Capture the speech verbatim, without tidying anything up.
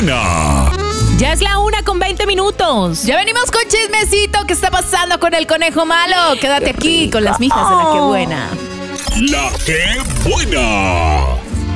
buena! Ya es la una con veinte minutos. Ya venimos con chismecito. ¿Qué está pasando con el conejo malo? Quédate aquí con las mijas de la que buena. ¡La que buena!